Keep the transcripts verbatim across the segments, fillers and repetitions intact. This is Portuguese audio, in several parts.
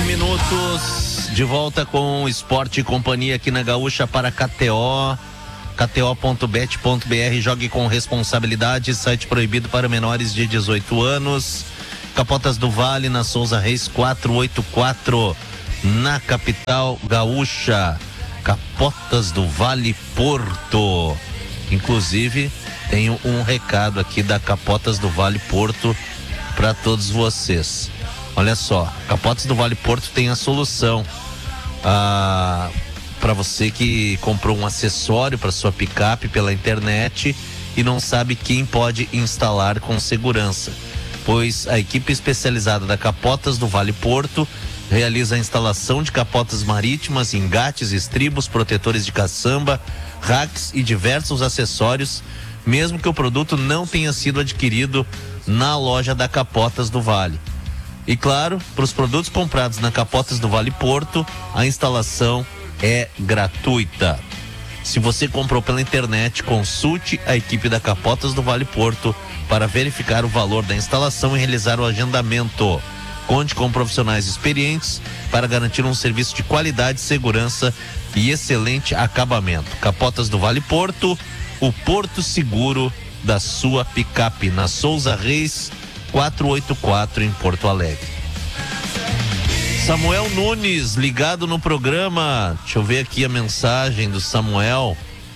minutos, de volta com Esporte e Companhia aqui na Gaúcha para K T O. K T O ponto bet ponto b r, jogue com responsabilidade, site proibido para menores de dezoito anos. Capotas do Vale, na Souza Reis quatrocentos e oitenta e quatro, na capital gaúcha. Capotas do Vale Porto. Inclusive, tenho um recado aqui da Capotas do Vale Porto para todos vocês. Olha só, Capotas do Vale Porto tem a solução ah, para você que comprou um acessório para sua picape pela internet e não sabe quem pode instalar com segurança, pois a equipe especializada da Capotas do Vale Porto realiza a instalação de capotas marítimas, engates, estribos, protetores de caçamba, racks e diversos acessórios, mesmo que o produto não tenha sido adquirido na loja da Capotas do Vale. E claro, para os produtos comprados na Capotas do Vale Porto, a instalação é gratuita. Se você comprou pela internet, consulte a equipe da Capotas do Vale Porto para verificar o valor da instalação e realizar o agendamento. Conte com profissionais experientes para garantir um serviço de qualidade, segurança e excelente acabamento. Capotas do Vale Porto, o porto seguro da sua picape, na Souza Reis quatrocentos e oitenta e quatro, em Porto Alegre. Samuel Nunes, ligado no programa. Deixa eu ver aqui a mensagem do Samuel.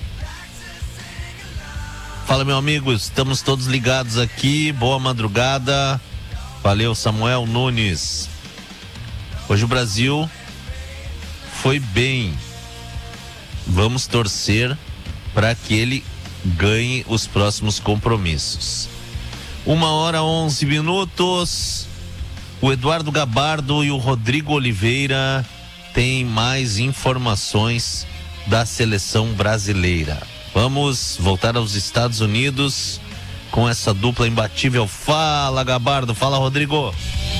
Fala, meu amigo, estamos todos ligados aqui. Boa madrugada. Valeu, Samuel Nunes. Hoje o Brasil foi bem. Vamos torcer para que ele ganhe os próximos compromissos. Uma hora onze minutos. O Eduardo Gabardo e o Rodrigo Oliveira têm mais informações da seleção brasileira. Vamos voltar aos Estados Unidos com essa dupla imbatível. Fala, Gabardo. Fala, Rodrigo.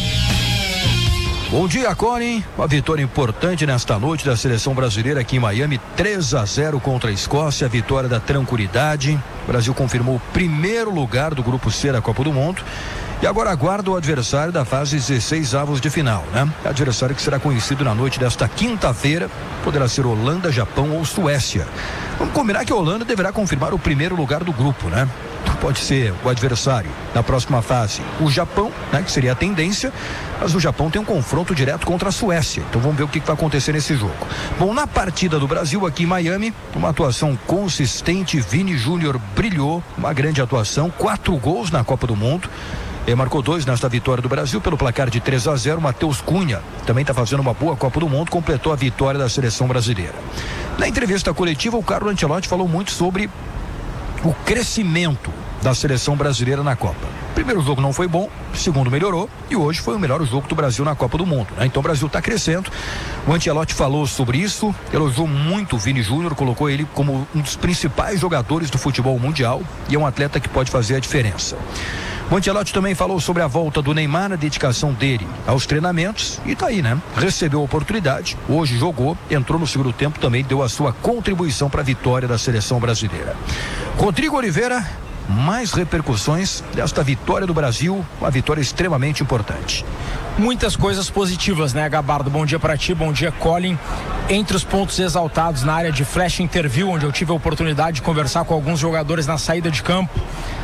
Bom dia, Colin. Uma vitória importante nesta noite da seleção brasileira aqui em Miami, três a zero contra a Escócia, a vitória da tranquilidade. O Brasil confirmou o primeiro lugar do grupo C da Copa do Mundo e agora aguarda o adversário da fase dezesseis avos de final, né? Adversário que será conhecido na noite desta quinta-feira, poderá ser Holanda, Japão ou Suécia. Vamos combinar que a Holanda deverá confirmar o primeiro lugar do grupo, né? Pode ser o adversário na próxima fase, o Japão, né, que seria a tendência, mas o Japão tem um confronto direto contra a Suécia, então vamos ver o que vai acontecer nesse jogo. Bom, na partida do Brasil aqui em Miami, uma atuação consistente. Vini Júnior brilhou, uma grande atuação, quatro gols na Copa do Mundo. Ele marcou dois nesta vitória do Brasil pelo placar de três a zero. Matheus Cunha também está fazendo uma boa Copa do Mundo, completou a vitória da seleção brasileira. Na entrevista coletiva, o Carlo Ancelotti falou muito sobre o crescimento da seleção brasileira na Copa. Primeiro jogo não foi bom, segundo melhorou e hoje foi o melhor jogo do Brasil na Copa do Mundo, né? Então o Brasil está crescendo. O Ancelotti falou sobre isso, elogiou muito o Vini Júnior, colocou ele como um dos principais jogadores do futebol mundial e é um atleta que pode fazer a diferença. O Ancelotti também falou sobre a volta do Neymar, a dedicação dele aos treinamentos e tá aí, né? Recebeu a oportunidade, hoje jogou, entrou no segundo tempo, também deu a sua contribuição para a vitória da seleção brasileira. Rodrigo Oliveira, mais repercussões desta vitória do Brasil, uma vitória extremamente importante. Muitas coisas positivas, né, Gabardo? Bom dia para ti, bom dia, Colin. Entre os pontos exaltados na área de flash interview, onde eu tive a oportunidade de conversar com alguns jogadores na saída de campo,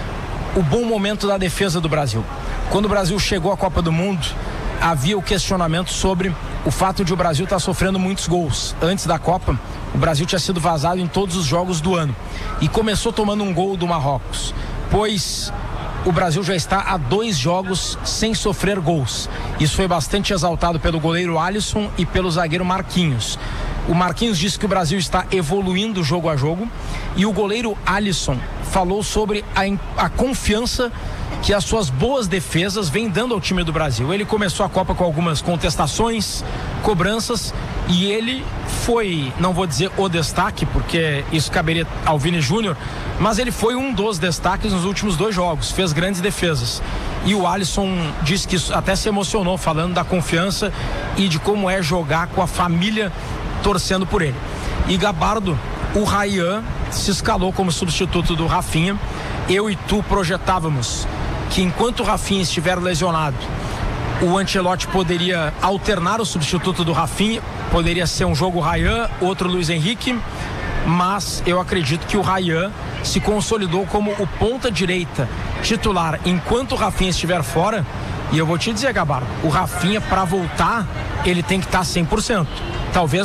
o bom momento da defesa do Brasil. Quando o Brasil chegou à Copa do Mundo, havia o questionamento sobre o fato de o Brasil estar sofrendo muitos gols. Antes da Copa, o Brasil tinha sido vazado em todos os jogos do ano e começou tomando um gol do Marrocos, pois o Brasil já está há dois jogos sem sofrer gols. Isso foi bastante exaltado pelo goleiro Alisson e pelo zagueiro Marquinhos. O Marquinhos disse que o Brasil está evoluindo jogo a jogo e o goleiro Alisson falou sobre a, a confiança que as suas boas defesas vêm dando ao time do Brasil. Ele começou a Copa com algumas contestações, cobranças, e ele foi, não vou dizer o destaque, porque isso caberia ao Vini Júnior, mas ele foi um dos destaques nos últimos dois jogos, fez grandes defesas. E o Alisson disse que isso até se emocionou, falando da confiança e de como é jogar com a família torcendo por ele. E Gabardo, o Ryan se escalou como substituto do Rafinha. Eu e tu projetávamos que enquanto o Rafinha estiver lesionado, o Ancelotti poderia alternar o substituto do Rafinha, poderia ser um jogo Ryan, outro Luiz Henrique, mas eu acredito que o Ryan se consolidou como o ponta direita titular enquanto o Rafinha estiver fora. E eu vou te dizer, Gabardo, o Rafinha, para voltar, ele tem que estar cem por cento. Talvez